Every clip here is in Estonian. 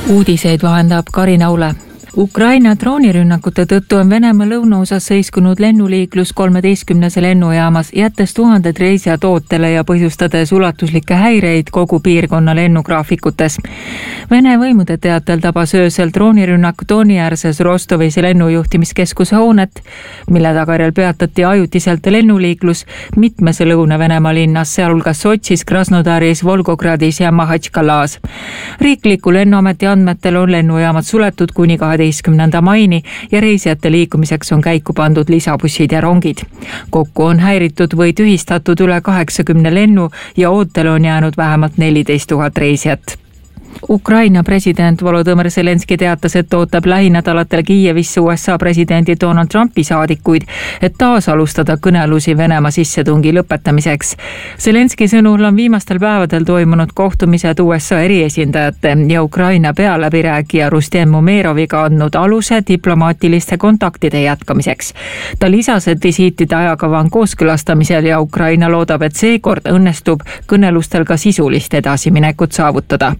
Uudiseid vahendab Karin Aule. Ukraina droonirünnakute tõttu on Venemaa lõunaosas seiskunud lennuliiklus 13 lennujaamas, jättes tuhanded reisijad ootele ja põhjustades ulatuslikke häireid kogu piirkonna lennugraafikutes. Vene võimude teatel tabas öösel droonirünnak Doniäärses Rostovis lennujuhtimiskeskuse hoonet, mille tagajärjel peatati ajutiselt lennuliiklus mitmes Lõuna-Venemaa linnas, sealhulgas Sotšis, Krasnodaris, Volgogradis ja Mahatškalas. Riikliku lennuameti andmetel on lennujaamad suletud kuni 12. maini ja reisijate liikumiseks on käiku pandud lisabussid ja rongid. Kokku on häiritud või tühistatud üle 80 lennu ja ootele on jäänud vähemalt 14 000 reisijat. Ukraina president Volodõmõr Zelenski teatas, et ootab lähinädalatel Kiievisse USA presidendi Donald Trumpi saadikuid, et taas alustada kõnelusi Venemaa sissetungi lõpetamiseks. Zelenski sõnul on viimastel päevadel toimunud kohtumised USA eriesindajate ja Ukraina pealäbirääkija Rustem Umeroviga andnud aluse diplomaatiliste kontaktide jätkamiseks. Ta lisas, et visiitide ajakava on kooskõlastamisel ja Ukraina loodab, et seekord õnnestub kõnelustel ka sisulist edasiminekut saavutada.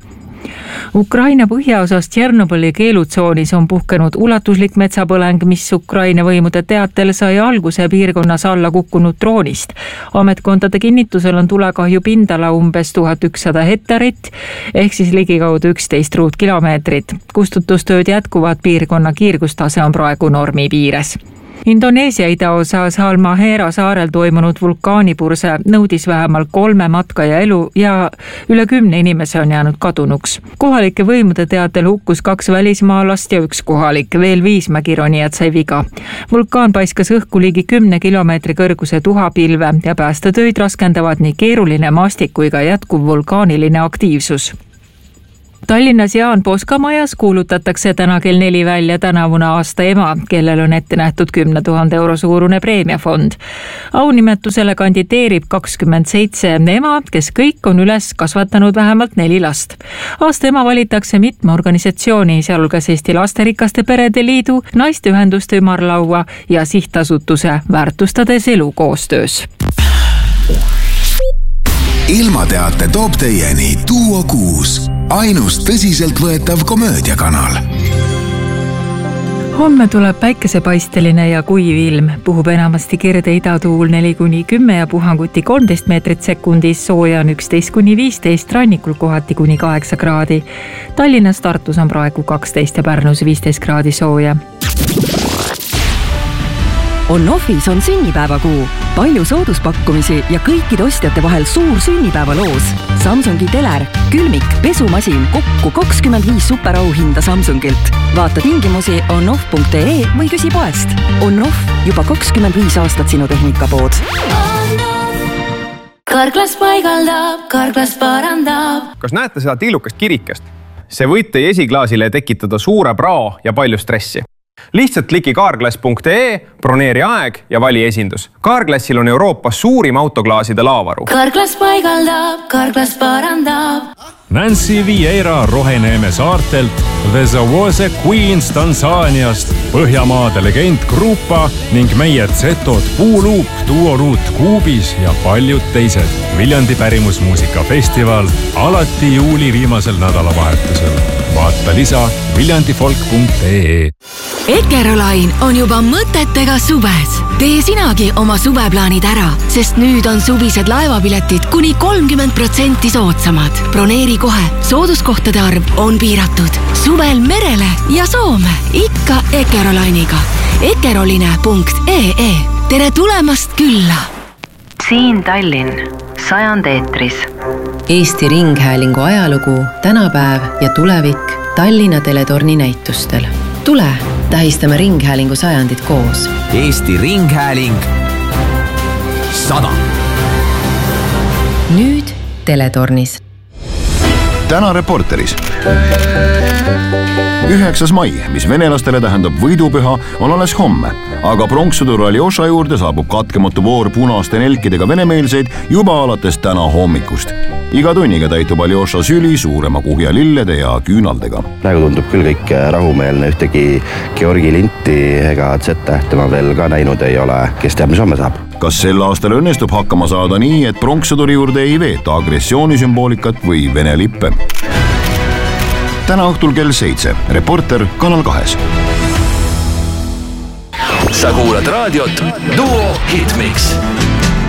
Ukraina põhjaosas Tšernobõli keelutsoonis on puhkenud ulatuslik metsapõleng, mis Ukraina võimude teatel sai alguse piirkonnas alla kukkunud droonist. Ametkondade kinnitusel on tulekahju pindala umbes 1100 hektarit, ehk siis ligikaudu 11 ruutkilomeetrit. Kustutustööd jätkuvad, piirkonna kiirgustase on praegu normi piires. Indoneesia idaosas Halmahera saarel toimunud vulkaanipurse nõudis vähemalt 3 matkaja elu ja üle 10 inimese on jäänud kadunuks. Kohalike võimude teatel hukkus 2 välismaalast ja 1 kohalik, veel 5 mägironijat sai viga. Vulkaan paiskas õhku ligi 10 kilomeetri kõrguse tuhapilve ja päästetöid raskendavad nii keeruline maastik kui ka jätkuv vulkaaniline aktiivsus. Tallinnas Jaan Poska majas kuulutatakse täna kell 4 välja tänavune aasta ema, kellel on ette nähtud 10 000 euro suurune preemiafond. Aunimetusele kandideerib 27 ema, kes kõik on üles kasvatanud vähemalt 4 last. Aasta ema valitakse mitme organisatsiooni, sealhulgas Eesti Lasterikaste Perede Liidu, Naisteühenduste Ümarlaua ja sihtasutuse Väärtustades elu koostöös. Ilmateate toob teieni Duo 6, ainus tõsiselt võetav komöödiakanal. Homme tuleb päikesepaisteline ja kuiv ilm, puhub enamasti kirde idatuul 4-10 ja puhanguti 13 meetrit sekundis, sooja on 11-15, rannikul kohati kuni 8 kraadi. Tallinnas, Tartus on praegu 12 ja Pärnus 15 kraadi sooja. On-Offis on sünnipäevakuu. Palju sooduspakkumisi ja kõikide ostjate vahel suur sünnipäevaloos. Samsungi teler, külmik, pesumasin, kokku 25 superauhinda Samsungilt. Vaata tingimusi onoff.ee või küsi poest. On-Off, juba 25 aastat sinu tehnikapood. Karklas paigaldab, Karklas parandab. Kas näete seda tillukast kirikest? See võib teie esiklaasile tekitada suure prao ja palju stressi. Lihtsalt kliki Carglass.ee, broneeri aeg ja vali esindus. Carglassil on Euroopas suurim autoklaaside laavaru. Karklas paigaldab, Karklas parandab. Nancy Vieira Roheneeme saartelt, The Zawose Queens Tansaaniast, Põhjamaade legend Grupa ning meie Zetod Puuluup, Duoruut Kuubis ja paljud teised. Viljandi pärimusmuusikafestival alati juuli viimasel nädalavahetusel. Vaata lisa viljandifolk.ee. Ekerolain on juba mõtetega suves. Tee sinagi oma suveplaanid ära, sest nüüd on suvised laevapiletid kuni 30% soodsamad. Broneeri kohe, sooduskohtade arv on piiratud. Suvel merele ja Soome, ikka Ekerolainiga. Ekeroline.ee. Tere tulemast külla! Siin Tallinn, 100 eetris. Eesti Ringhäälingu ajalugu, tänapäev ja tulevik Tallinna teletorni näitustel. Tule, tähistame Ringhäälingu 100 koos. Eesti Ringhääling 100. Nüüd teletornis. Täna Reporteris. 9. mai, mis venelastele tähendab võidupüha, on alles homme, aga pronkssõdur Aljoša juurde saabub katkematu voor punaste nelkidega venemeelseid juba alates täna hommikust. Iga tunniga täitub Aljoša süli suurema kuhja lillede ja küünaldega. Praegu tundub küll kõik rahumeelne, ühtegi Georgi linti ega Z-tähte ma veel ka näinud ei ole, kes teab, mis homme saab. Kas sel aastal õnnestub hakkama saada nii, et pronkssõduri juurde ei veeta agressioonisümboolikat või Vene lippe? täna õhtul kell 7. Reporter Kanal 2. Sa kuulad raadiot Duo Hitmix.